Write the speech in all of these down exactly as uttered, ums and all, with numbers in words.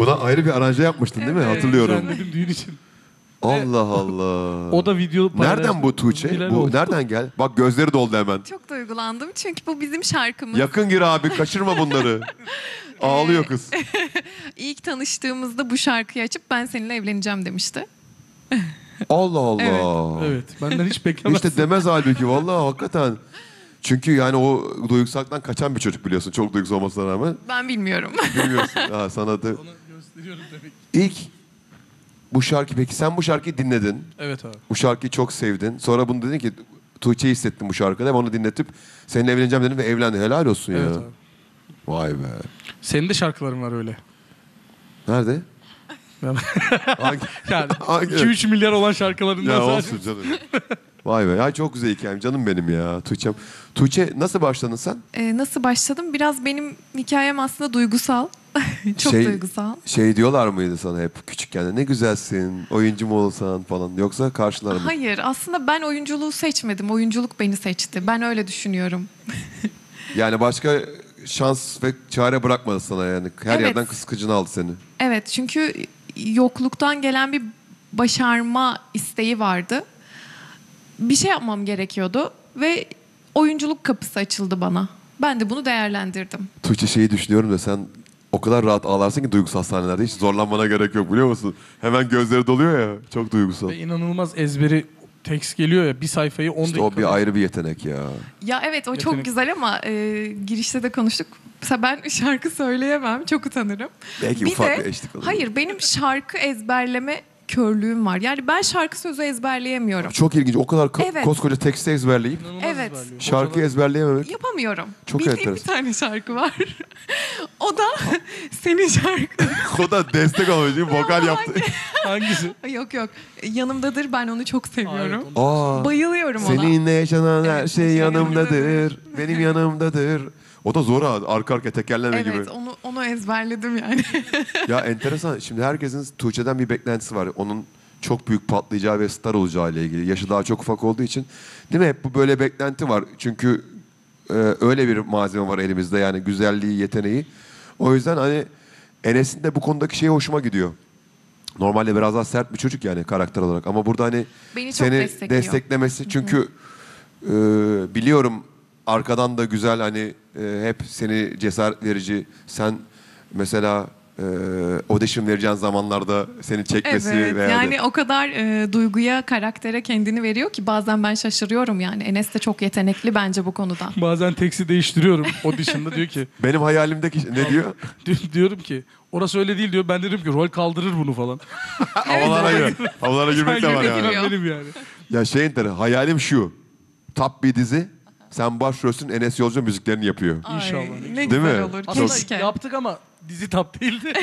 Buna ayrı bir aranje yapmıştın değil mi? Evet, Hatırlıyorum. düzenledim düğün için. Allah Allah. O da video paylaştı. Nereden bu Tuğçe? Viral Bu oldu. nereden gel? Bak gözleri doldu hemen. Çok duygulandım çünkü bu bizim şarkımız. Yakın gir abi, kaçırma bunları. Ağlıyor kız. İlk tanıştığımızda bu şarkıyı açıp ben seninle evleneceğim demişti. Allah Allah. Evet, benden hiç beklemezsin. İşte demez halbuki vallahi hakikaten. Çünkü yani o duygusallıktan kaçan bir çocuk biliyorsun. Çok duygusal olmasına rağmen. Ben bilmiyorum. Bilmiyorsun. Ha, sana da... Onu gösteriyorum demek. İlk bu şarkı, peki sen bu şarkıyı dinledin. Evet abi. Bu şarkıyı çok sevdin. Sonra bunu dedin ki Tuğçe'yi hissettim bu şarkıda. Ve onu dinletip seninle evleneceğim dedin ve evlendi. Helal olsun Evet ya. abi. Vay be. Senin de şarkıların var öyle. Nerede? Yani Hangi? Hangi? iki üç milyar olan şarkılarından Ya sadece. olsun canım. Vay be. Ya çok güzel hikayem. Canım benim ya Tuğçe'm. Tuğçe nasıl başladın sen? Ee, nasıl başladım? Biraz benim hikayem aslında duygusal. Çok Şey- duygusal. Şey diyorlar mıydı sana hep küçükken de, ne güzelsin, oyuncu mu olsan falan, yoksa karşılar mı? Hayır, aslında ben oyunculuğu seçmedim. Oyunculuk beni seçti. Ben öyle düşünüyorum. Yani başka şans ve çare bırakmadı sana yani. Her Evet. yerden kıskıcını aldı seni. Evet, çünkü yokluktan gelen bir başarma isteği vardı. Bir şey yapmam gerekiyordu ve oyunculuk kapısı açıldı bana. Ben de bunu değerlendirdim. Tuğçe, şeyi düşünüyorum da sen o kadar rahat ağlarsın ki duygusal sahnelerde, hiç zorlanmana gerek yok biliyor musun? Hemen gözleri doluyor ya, çok duygusal. Ve inanılmaz ezberi tekst geliyor ya, bir sayfayı on İşte dakika. o bir ayrı bir yetenek ya. Ya evet, o çok Yetenek- güzel ama e, girişte de konuştuk. Mesela ben şarkı söyleyemem, çok utanırım. Belki Bir ufak de- bir eşlik olur. Hayır, benim şarkı ezberleme körlüğüm var. Yani ben şarkı sözü ezberleyemiyorum. Çok ilginç, o kadar ko- Evet. koskoca teksti ezberleyip İnanılmaz Evet. ezberliyor. şarkıyı Hocalar- ezberleyememek. Yapamıyorum. Çok Bildiğim enteresan. bir tane şarkı var. O da senin şarkın. O da destek olmak için vokal yaptı. Hangisi? Yok yok. Yanımdadır, ben onu çok seviyorum. Aa, evet, onu- Aa, Bayılıyorum ona. seninle yaşanan her Evet, şey senin yanımdadır. Benim yanımdadır. O da zor ha, arka arka tekerleme gibi. Evet, onu onu ezberledim yani. Ya enteresan. Şimdi herkesin Tuğçe'den bir beklentisi var. Onun çok büyük patlayacağı ve star olacağı ile ilgili. Yaşı daha çok ufak olduğu için. Değil mi? Hep bu böyle beklenti var. Çünkü e, öyle bir malzeme var elimizde. Yani güzelliği, yeteneği. O yüzden hani Enes'in de bu konudaki şey hoşuma gidiyor. Normalde biraz daha sert bir çocuk yani karakter olarak. Ama burada hani Beni çok seni destekliyor. desteklemesi. Çünkü e, biliyorum arkadan da güzel hani e, hep seni cesaret verici. Sen mesela e, audition vereceğin zamanlarda seni çekmesi Evet, veya yani da- o kadar e, duyguya, karaktere kendini veriyor ki bazen ben şaşırıyorum yani. Enes de çok yetenekli bence bu konuda. Bazen teksti değiştiriyorum. Audition'da diyor ki, benim hayalimdeki ne diyor? di- diyorum ki orası öyle değil diyor. Ben dedim ki rol kaldırır bunu falan. Havalara gir. Havalara girmek de var Sanki yani. giriyor. benim yani. Ya şey enteresan, hayalim şu. Top bir dizi. Sen başrolsün, Enes Yolcu müziklerini yapıyor. İnşallah. Ay, ne Değil güzel mi? olur. Aslında Keşke. yaptık ama dizi tap değildi.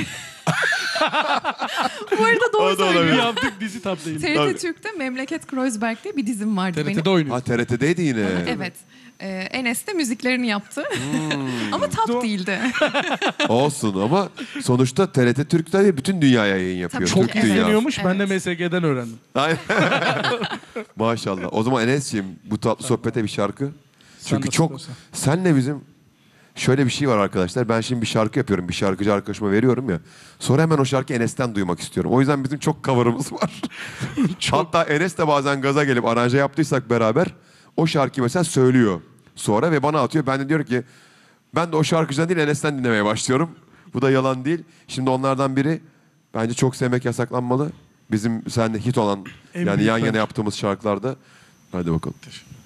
Bu arada doğru O da olabilir. söylüyor. yaptık, dizi tap değildi. T R Tabii. T Türk'te Memleket Kreuzberg diye bir dizim vardı T R benim. T'de oynuyor. Ha T R T'deydi yine. Evet. Ee, Enes de müziklerini yaptı. Hmm. Ama tap değildi. Olsun ama sonuçta T R T Türk'te değil, bütün dünyaya yayın yapıyor. Tabii Türk ki, evet. dünyası. Deniyormuş, ben de Evet. M S G'den öğrendim. Aynen. Maşallah. O zaman Enes'ciğim bu tatlı sohbete bir şarkı. Çünkü nasıl çok diyorsan. senle bizim şöyle bir şey var arkadaşlar. Ben şimdi bir şarkı yapıyorum. Bir şarkıcı arkadaşıma veriyorum ya. Sonra hemen o şarkıyı Enes'ten duymak istiyorum. O yüzden bizim çok cover'ımız var. Hatta Enes de bazen gaza gelip aranje yaptıysak beraber o şarkıyı mesela söylüyor sonra ve bana atıyor. Ben de diyorum ki ben de o şarkıcıdan değil Enes'ten dinlemeye başlıyorum. Bu da yalan değil. Şimdi onlardan biri bence Çok Sevmek Yasaklanmalı. Bizim seninle hit olan En yani büyük yan yana bence. yaptığımız şarkılarda. Hadi bakalım. Teşekkür